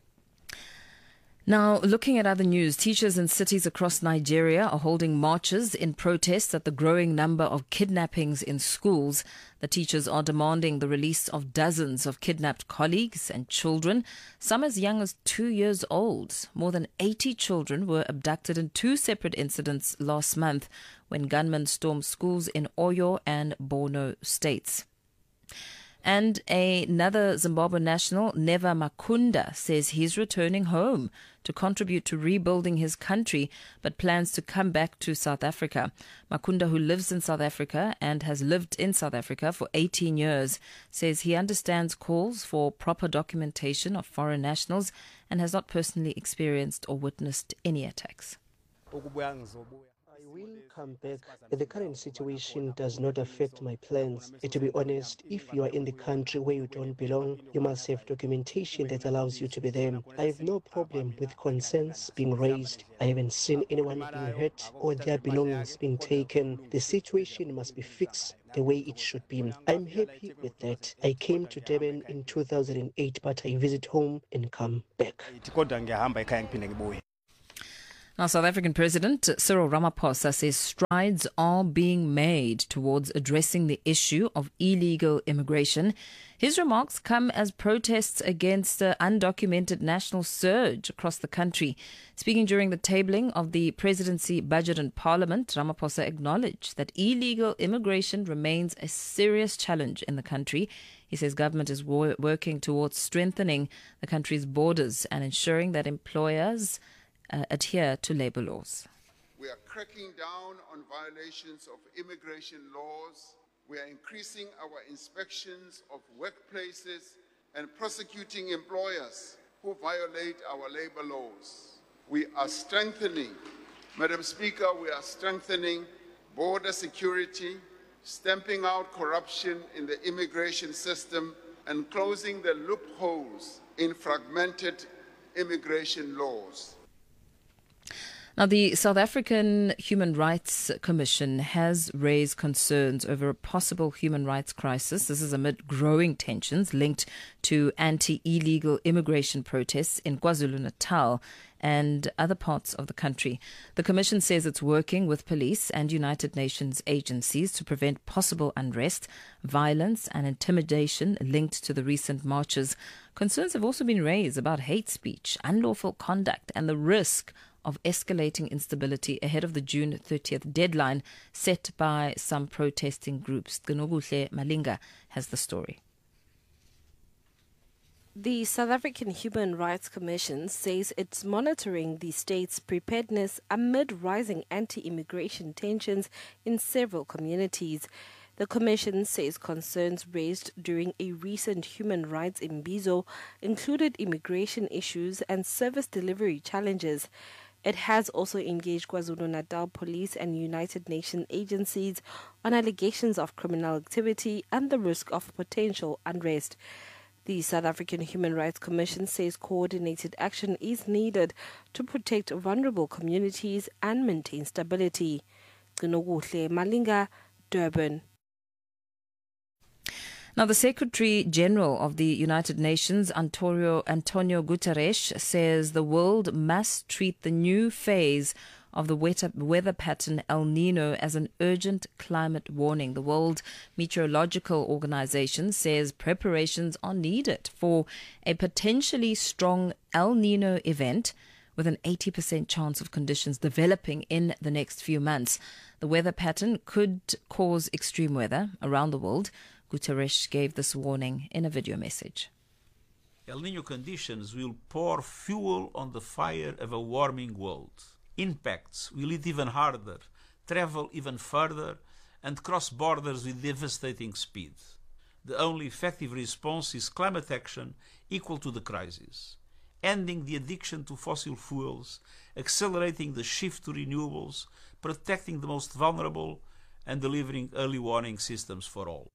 Now, looking at other news, teachers in cities across Nigeria are holding marches in protest at the growing number of kidnappings in schools. The teachers are demanding the release of dozens of kidnapped colleagues and children, some as young as 2 years old. More than 80 children were abducted in 2 separate incidents last month when gunmen stormed schools in Oyo and Borno states. And another Zimbabwean national, Neva Makunda, says he's returning home to contribute to rebuilding his country, but plans to come back to South Africa. Makunda, who lives in South Africa and has lived in South Africa for 18 years, says he understands calls for proper documentation of foreign nationals and has not personally experienced or witnessed any attacks. I will come back. The current situation does not affect my plans. To be honest, if you are in the country where you don't belong, you must have documentation that allows you to be there. I have no problem with concerns being raised. I haven't seen anyone being hurt or their belongings being taken. The situation must be fixed the way it should be. I'm happy with that. I came to Durban in 2008, but I visit home and come back. Now, South African President Cyril Ramaphosa says strides are being made towards addressing the issue of illegal immigration. His remarks come as protests against the undocumented national surge across the country. Speaking during the tabling of the presidency budget in Parliament, Ramaphosa acknowledged that illegal immigration remains a serious challenge in the country. He says government is working towards strengthening the country's borders and ensuring that employers adhere to labour laws. We are cracking down on violations of immigration laws. We are increasing our inspections of workplaces and prosecuting employers who violate our labour laws. We are strengthening, Madam Speaker, we are strengthening border security, stamping out corruption in the immigration system, and closing the loopholes in fragmented immigration laws. Now, the South African Human Rights Commission has raised concerns over a possible human rights crisis. This is amid growing tensions linked to anti-illegal immigration protests in KwaZulu-Natal and other parts of the country. The Commission says it's working with police and United Nations agencies to prevent possible unrest, violence and intimidation linked to the recent marches. Concerns have also been raised about hate speech, unlawful conduct and the risk of escalating instability ahead of the June 30th deadline set by some protesting groups. Gnoguhle Malinga has the story. The South African Human Rights Commission says it's monitoring the state's preparedness amid rising anti-immigration tensions in several communities. The Commission says concerns raised during a recent human rights imbizo included immigration issues and service delivery challenges. It has also engaged KwaZulu-Natal police and United Nations agencies on allegations of criminal activity and the risk of potential unrest. The South African Human Rights Commission says coordinated action is needed to protect vulnerable communities and maintain stability. Gnoguhle Malinga, Durban. Now, the Secretary General of the United Nations, Antonio Guterres, says the world must treat the new phase of the weather pattern El Nino as an urgent climate warning. The World Meteorological Organization says preparations are needed for a potentially strong El Nino event with an 80% chance of conditions developing in the next few months. The weather pattern could cause extreme weather around the world. Guterres gave this warning in a video message. El Nino conditions will pour fuel on the fire of a warming world. Impacts will hit even harder, travel even further, and cross borders with devastating speed. The only effective response is climate action equal to the crisis, ending the addiction to fossil fuels, accelerating the shift to renewables, protecting the most vulnerable, and delivering early warning systems for all.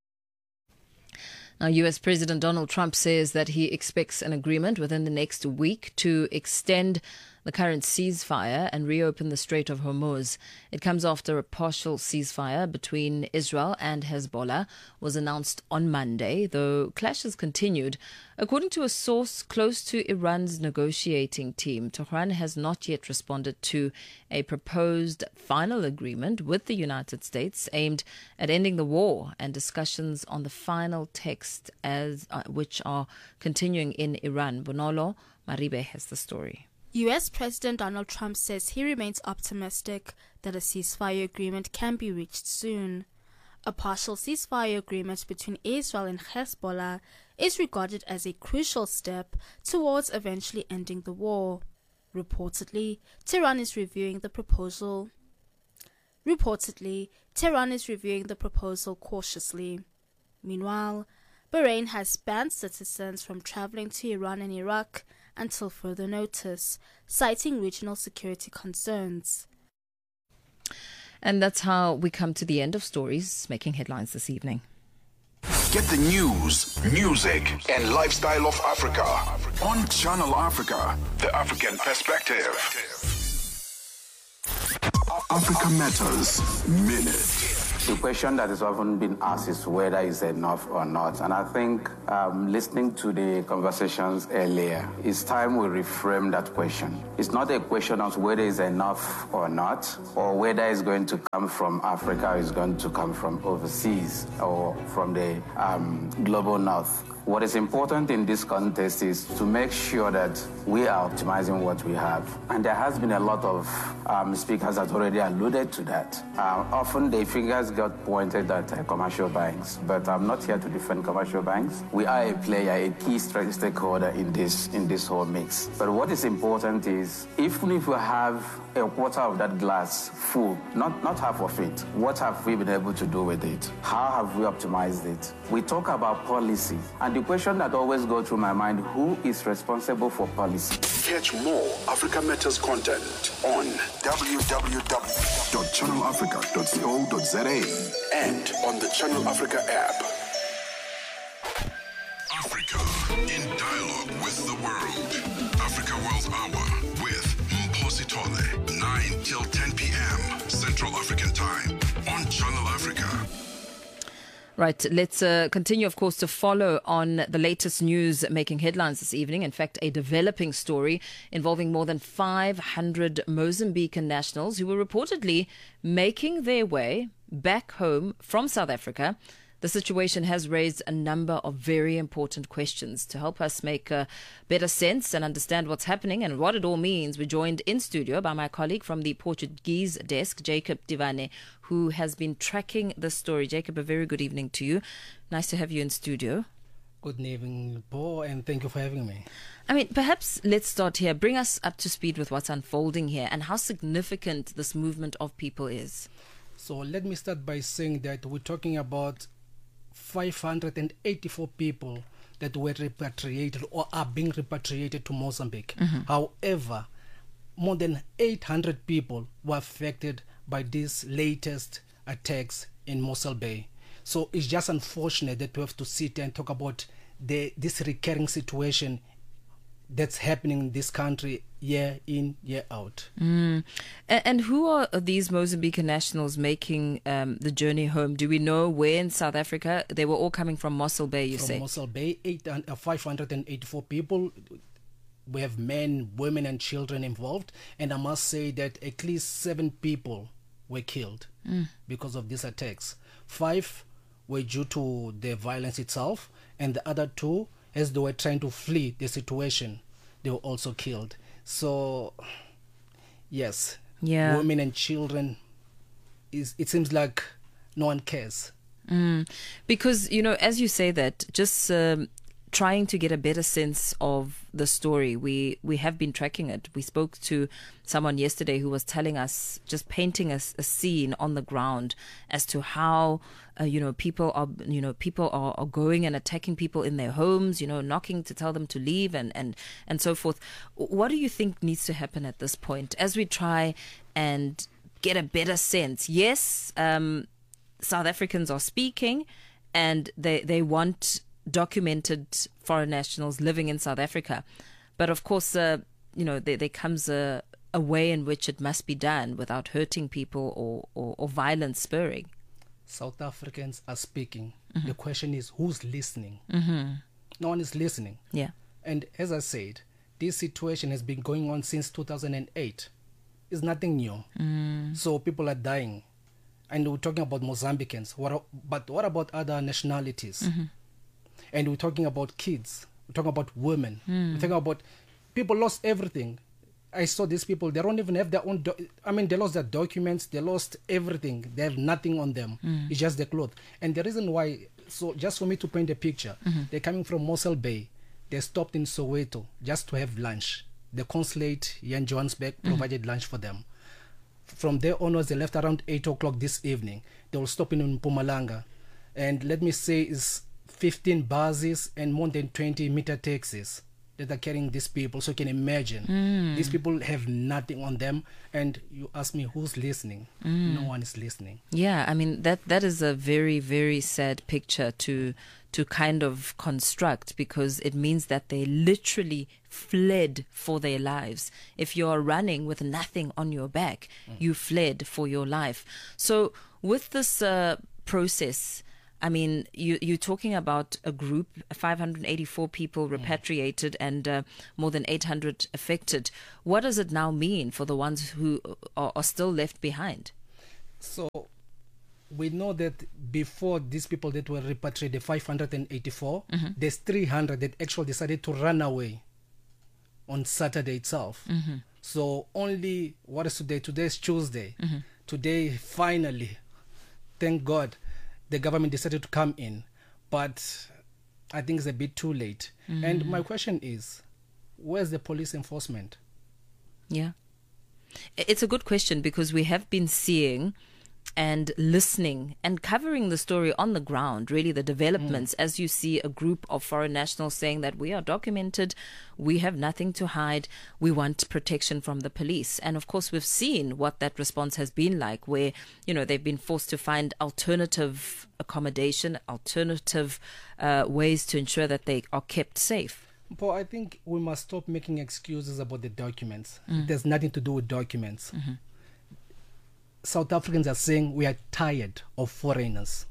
Now, U.S. President Donald Trump says that he expects an agreement within the next week to extend the current ceasefire and reopen the Strait of Hormuz. It comes after a partial ceasefire between Israel and Hezbollah was announced on Monday, though clashes continued. According to a source close to Iran's negotiating team, Tehran has not yet responded to a proposed final agreement with the United States aimed at ending the war, and discussions on the final text which are continuing in Iran. Bonolo Maribe has the story. U.S. President Donald Trump says he remains optimistic that a ceasefire agreement can be reached soon. A partial ceasefire agreement between Israel and Hezbollah is regarded as a crucial step towards eventually ending the war. Reportedly, Tehran is reviewing the proposal cautiously. Meanwhile, Bahrain has banned citizens from traveling to Iran and Iraq until further notice, citing regional security concerns. And that's how we come to the end of stories making headlines this evening. Get the news, music, and lifestyle of Africa on Channel Africa, the African perspective. Africa Matters Minute. The question that is often been asked is whether it's enough or not. And I think listening to the conversations earlier, it's time we reframe that question. It's not a question of whether it's enough or not, or whether it's going to come from Africa or it's going to come from overseas or from the global north. What is important in this context is to make sure that we are optimizing what we have. And there has been a lot of speakers that already alluded to that. Often the fingers got pointed at commercial banks, but I'm not here to defend commercial banks. We are a player, a key stakeholder in this whole mix. But what is important is, even if we have a quarter of that glass full, not half of it, what have we been able to do with it? How have we optimized it? We talk about policy, and the question that always goes through my mind, who is responsible for policy? Catch more Africa Matters content on www.channelafrica.co.za and on the Channel Africa app. Africa in dialogue with the world. Africa World Hour with Mposi Tole, 9 till 10 p.m. Central African Time on Channel Africa. Right, let's continue, of course, to follow on the latest news making headlines this evening. In fact, a developing story involving more than 500 Mozambican nationals who were reportedly making their way back home from South Africa. The situation has raised a number of very important questions. To help us make better sense and understand what's happening and what it all means, we're joined in studio by my colleague from the Portuguese desk, Jacob Divane, who has been tracking the story. Jacob, a very good evening to you. Nice to have you in studio. Good evening, Paul, and thank you for having me. I mean, perhaps let's start here. Bring us up to speed with what's unfolding here and how significant this movement of people is. So let me start by saying that we're talking about 584 people that were repatriated or are being repatriated to Mozambique. Mm-hmm. However, more than 800 people were affected by these latest attacks in Mossel Bay. So it's just unfortunate that we have to sit and talk about this recurring situation that's happening in this country year in, year out. And who are these Mozambican nationals making the journey home? Do we know where in South Africa? They were all coming from Mossel Bay, you say? From Mossel Bay, 584 people. We have men, women and children involved. And I must say that at least 7 people were killed because of these attacks. 5 were due to the violence itself, and the other 2, as they were trying to flee the situation, they were also killed. So, yes, women and children, it seems like no one cares. Because, you know, as you say that, just trying to get a better sense of the story, we have been tracking it. We spoke to someone yesterday who was telling us, just painting us a scene on the ground as to how people are going and attacking people in their homes, knocking to tell them to leave and so forth. What do you think needs to happen at this point as we try and get a better sense? Yes, South Africans are speaking and they want documented foreign nationals living in South Africa, but of course there comes a way in which it must be done without hurting people or violence spurring. South Africans are speaking. The question is, who's listening? No one is listening. Yeah. And as I said, this situation has been going on since 2008. It's nothing new. So people are dying, and we're talking about Mozambicans. But what about other nationalities? And we're talking about kids. We're talking about women. We're talking about people lost everything. I saw these people, they don't even have their own, they lost their documents, they lost everything. They have nothing on them. It's just the clothes. And the reason why, so just for me to paint a picture, they're coming from Mossel Bay. They stopped in Soweto just to have lunch. The consulate here in Johannesburg provided lunch for them. From there onwards, they left around 8 o'clock this evening. They will stop in Mpumalanga. And let me say, it's 15 buses and more than 20 meter taxis that are carrying these people. So you can imagine, these people have nothing on them. And you ask me, who's listening? No one is listening. Yeah, I mean, that is a very, very sad picture to kind of construct, because it means that they literally fled for their lives. If you're running with nothing on your back, you fled for your life. So with this process, I mean, you're talking about a group, 584 people repatriated and more than 800 affected. What does it now mean for the ones who are still left behind? So we know that before these people that were repatriated, 584, there's 300 that actually decided to run away on Saturday itself. So only, what is today? Today is Tuesday. Today, finally, thank God, the government decided to come in. But I think it's a bit too late. And my question is, where's the police enforcement? Yeah. It's a good question, because we have been seeing and listening and covering the story on the ground, really the developments, as you see a group of foreign nationals saying that we are documented, we have nothing to hide, we want protection from the police. And of course, we've seen what that response has been like, where, you know, they've been forced to find alternative accommodation, alternative ways to ensure that they are kept safe. But I think we must stop making excuses about the documents. It has nothing to do with documents. South Africans are saying we are tired of foreigners.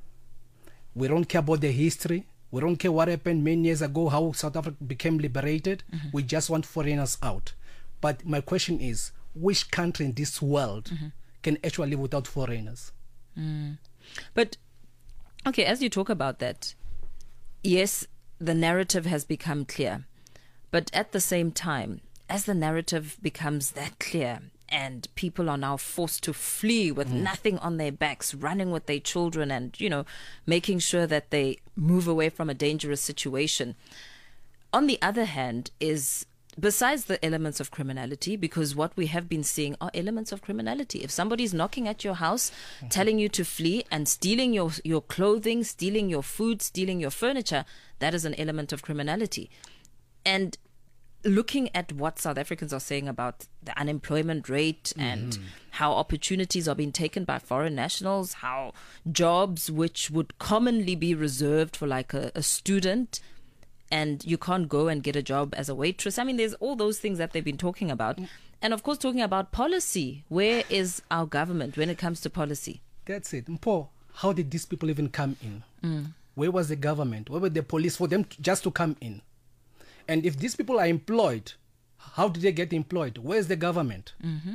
We don't care about the history. We don't care what happened many years ago, how South Africa became liberated. We just want foreigners out. But my question is, which country in this world can actually live without foreigners? But, okay, as you talk about that, yes, the narrative has become clear. But at the same time, as the narrative becomes that clear, and people are now forced to flee with nothing on their backs, running with their children and, you know, making sure that they move away from a dangerous situation. On the other hand is, besides the elements of criminality, because what we have been seeing are elements of criminality. If somebody's knocking at your house, telling you to flee and stealing your clothing, stealing your food, stealing your furniture, that is an element of criminality. And looking at what South Africans are saying about the unemployment rate and how opportunities are being taken by foreign nationals, how jobs which would commonly be reserved for like a student, and you can't go and get a job as a waitress. I mean, there's all those things that they've been talking about. And of course, talking about policy. Where is our government when it comes to policy? That's it. Mpo, how did these people even come in? Where was the government? Where were the police for them just to come in? And if these people are employed, how did they get employed? Where's the government?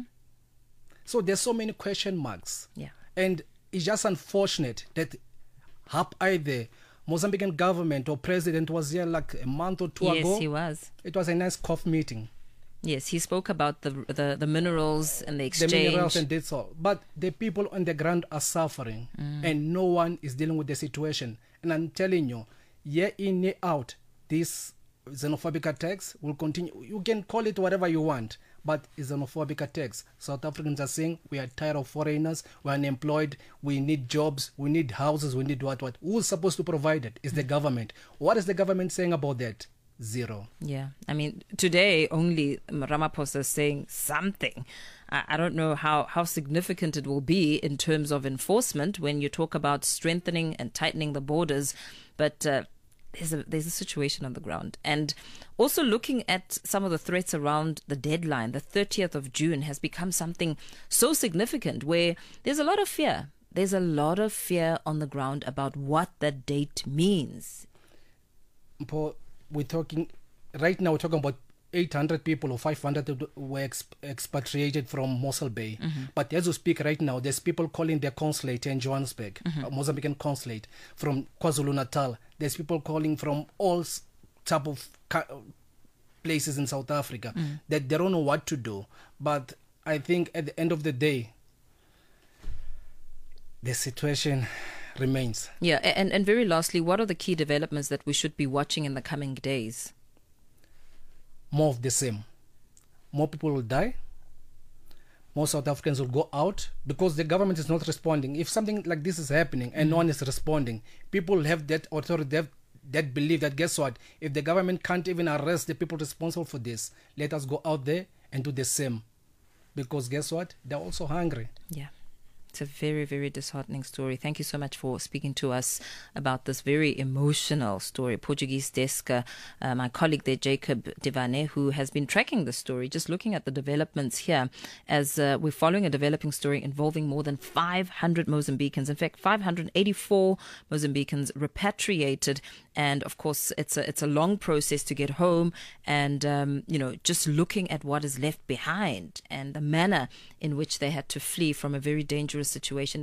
So there's so many question marks. Yeah. And it's just unfortunate that either Mozambican government or president was here like a month or two ago. Yes, he was. It was a nice cough meeting. Yes, he spoke about the minerals and the exchange. The minerals and that's all. But the people on the ground are suffering and no one is dealing with the situation. And I'm telling you, year in, year out, this xenophobic attacks will continue. You can call it whatever you want, but it's xenophobic attacks. South Africans are saying we are tired of foreigners, we're unemployed, we need jobs, we need houses, we need what. Who's supposed to provide it? It's the government. What is the government saying about that? Zero. Yeah. I mean, today only Ramaphosa is saying something. I don't know how significant it will be in terms of enforcement when you talk about strengthening and tightening the borders, but there's a situation on the ground. And also looking at some of the threats around the deadline, the 30th of June has become something so significant where there's a lot of fear. There's a lot of fear on the ground about what that date means. We're talking, right now we're talking about 800 people or 500 were expatriated from Mossel Bay. But as we speak right now, there's people calling their consulate in Johannesburg, Mozambican consulate, from KwaZulu-Natal. There's people calling from all type of places in South Africa that they don't know what to do. But I think at the end of the day, the situation remains. Yeah, and very lastly, what are the key developments that we should be watching in the coming days? More of the same. More people will die. More South Africans will go out because the government is not responding. If something like this is happening and no one is responding, people have that authority, that belief that, guess what, if the government can't even arrest the people responsible for this, let us go out there and do the same. Because guess what, they're also hungry. Yeah. It's a very, very disheartening story. Thank you so much for speaking to us about this very emotional story. Portuguese desk, my colleague there, Jacob Devane, who has been tracking the story, just looking at the developments here as we're following a developing story involving more than 500 Mozambicans. In fact, 584 Mozambicans repatriated. And of course, it's a long process to get home. And, just looking at what is left behind and the manner in which they had to flee from a very dangerous situation.